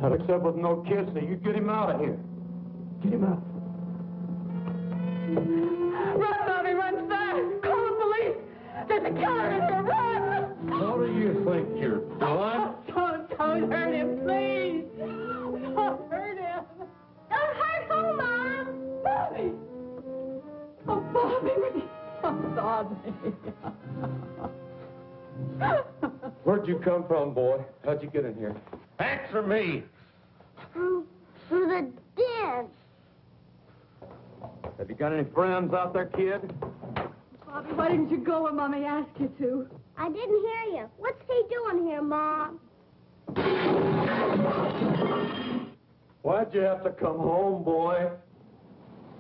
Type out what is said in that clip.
Not except with no kids, so you get him out of here. Get him out. Run, Bobby, run fast! Call the police! There's a killer in here, run! What do you think you're doing? Don't hurt him, please! Don't hurt him! Don't hurt who, Mom? Bobby! Oh, Bobby! Oh, Bobby! Where'd you come from, boy? How'd you get in here? Answer me! Through the den. Have you got any friends out there, kid? Bobby, why didn't you go when Mommy asked you to? I didn't hear you. What's he doing here, Mom? Why'd you have to come home, boy?